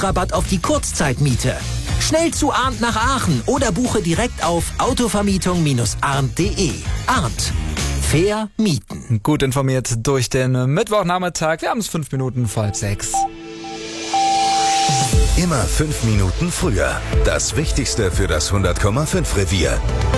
Großrabatt auf die Kurzzeitmiete. Schnell zu Arndt nach Aachen oder buche direkt auf autovermietung-arndt.de. Arndt. Fair mieten. Gut informiert durch den Mittwochnachmittag. Wir haben es 5 Minuten vor 5:30. Immer 5 Minuten früher. Das Wichtigste für das 100,5 Revier.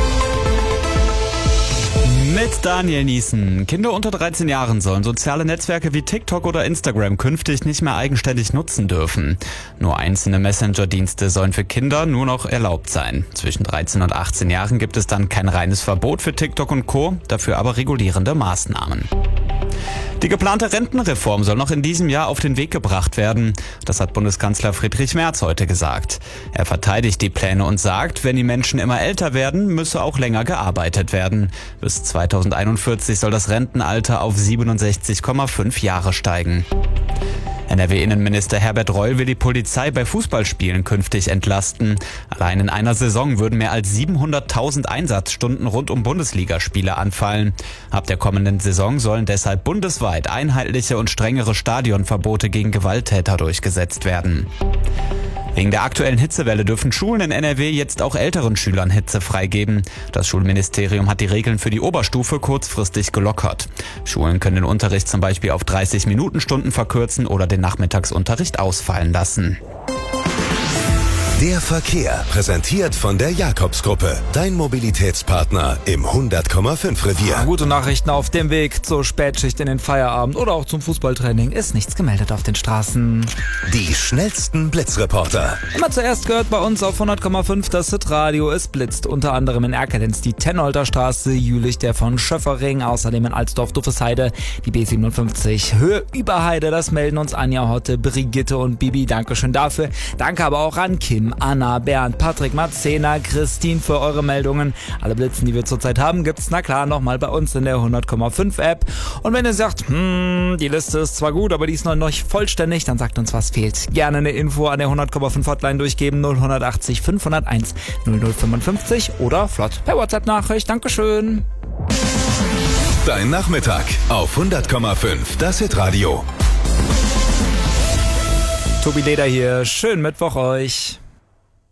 Mit Daniel Niesen. Kinder unter 13 Jahren sollen soziale Netzwerke wie TikTok oder Instagram künftig nicht mehr eigenständig nutzen dürfen. Nur einzelne Messenger-Dienste sollen für Kinder nur noch erlaubt sein. Zwischen 13 und 18 Jahren gibt es dann kein reines Verbot für TikTok und Co., dafür aber regulierende Maßnahmen. Die geplante Rentenreform soll noch in diesem Jahr auf den Weg gebracht werden. Das hat Bundeskanzler Friedrich Merz heute gesagt. Er verteidigt die Pläne und sagt, wenn die Menschen immer älter werden, müsse auch länger gearbeitet werden. Bis 2041 soll das Rentenalter auf 67,5 Jahre steigen. NRW-Innenminister Herbert Reul will die Polizei bei Fußballspielen künftig entlasten. Allein in einer Saison würden mehr als 700.000 Einsatzstunden rund um Bundesligaspiele anfallen. Ab der kommenden Saison sollen deshalb bundesweit einheitliche und strengere Stadionverbote gegen Gewalttäter durchgesetzt werden. Wegen der aktuellen Hitzewelle dürfen Schulen in NRW jetzt auch älteren Schülern Hitze freigeben. Das Schulministerium hat die Regeln für die Oberstufe kurzfristig gelockert. Schulen können den Unterricht zum Beispiel auf 30-Minuten-Stunden verkürzen oder den Nachmittagsunterricht ausfallen lassen. Der Verkehr, präsentiert von der Jakobsgruppe. Dein Mobilitätspartner im 100,5 Revier. Gute Nachrichten auf dem Weg zur Spätschicht in den Feierabend oder auch zum Fußballtraining. Ist nichts gemeldet auf den Straßen. Die schnellsten Blitzreporter. Immer zuerst gehört bei uns auf 100,5 das Hitradio. Es blitzt unter anderem in Erkelenz die Tenholter Straße, Jülich der von Schöffering, außerdem in Alsdorf-Duffesheide die B57. Höhe Überheide, das melden uns Anja Hotte, Brigitte und Bibi. Dankeschön dafür. Danke aber auch an Kim, Anna, Bernd, Patrick, Marzena, Christine für eure Meldungen. Alle Blitzen, die wir zurzeit haben, gibt's na klar nochmal bei uns in der 100,5 App. Und wenn ihr sagt, die Liste ist zwar gut, aber die ist noch nicht vollständig, dann sagt uns, was fehlt. Gerne eine Info an der 100,5 Hotline durchgeben, 0180 501 0055 oder flott per WhatsApp-Nachricht. Dankeschön. Dein Nachmittag auf 100,5, das Hitradio. Tobi Leder hier. Schönen Mittwoch euch.